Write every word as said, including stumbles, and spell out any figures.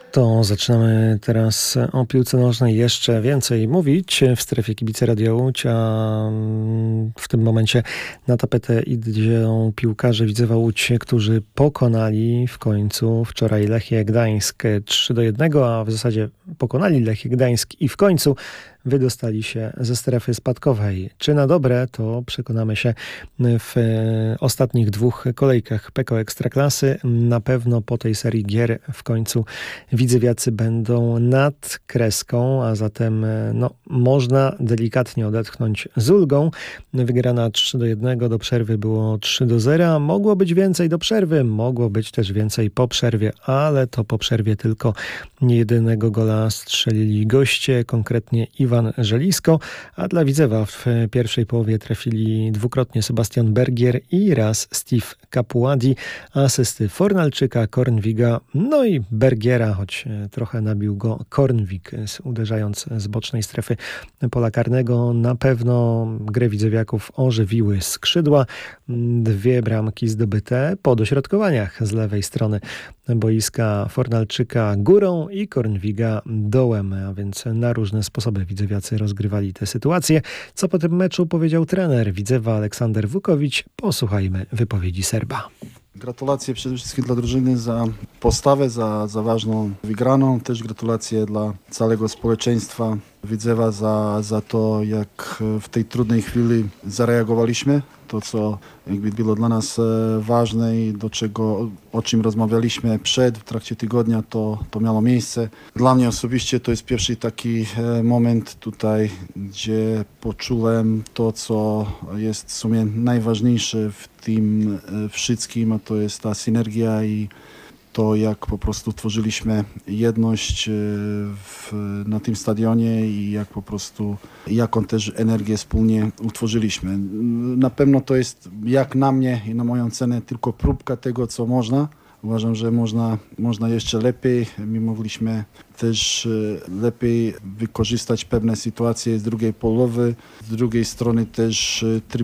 To zaczynamy teraz o piłce nożnej jeszcze więcej mówić w strefie Kibice Radio Łódź, a w tym momencie na tapetę idą piłkarze Widzewa Łódź, którzy pokonali w końcu wczoraj Lechię Gdańsk trzy do jednego, a w zasadzie pokonali Lechię Gdańsk i w końcu wydostali się ze strefy spadkowej. Czy na dobre, to przekonamy się w ostatnich dwóch kolejkach P K O Ekstraklasy. Na pewno po tej serii gier w końcu widzewiacy będą nad kreską, a zatem no, można delikatnie odetchnąć z ulgą. Wygrana trzy do jednego, do przerwy było trzy do zera. Mogło być więcej do przerwy, mogło być też więcej po przerwie, ale to po przerwie tylko jedynego gola strzelili goście, konkretnie Iwan Żelisko, a dla Widzewa w pierwszej połowie trafili dwukrotnie Sebastian Bergier i raz Steve Capuadi, asysty Fornalczyka, Kornwiga, no i Bergiera, choć trochę nabił go Kornwig, uderzając z bocznej strefy pola karnego. Na pewno grę widzewiaków ożywiły skrzydła. Dwie bramki zdobyte po dośrodkowaniach z lewej strony boiska, Fornalczyka górą i Kornwiga dołem, a więc na różne sposoby widzewiacy rozgrywali tę sytuację. Co po tym meczu powiedział trener Widzewa Aleksander Wukowicz? Posłuchajmy wypowiedzi Serba. Gratulacje przede wszystkim dla drużyny za postawę, za, za ważną wygraną. Też gratulacje dla całego społeczeństwa Widzewa za, za to, jak w tej trudnej chwili zareagowaliśmy. To, co jakby było dla nas ważne i do czego, o czym rozmawialiśmy przed, w trakcie tygodnia, to, to miało miejsce. Dla mnie osobiście to jest pierwszy taki moment tutaj, gdzie poczułem to, co jest w sumie najważniejsze w tym wszystkim, a to jest ta synergia i to, jak po prostu tworzyliśmy jedność w, na tym stadionie i jak po prostu, jaką też energię wspólnie utworzyliśmy. Na pewno to jest, jak na mnie i na moją cenę, tylko próbka tego, co można. Uważam, że można, można jeszcze lepiej. My mogliśmy też lepiej wykorzystać pewne sytuacje z drugiej połowy. Z drugiej strony też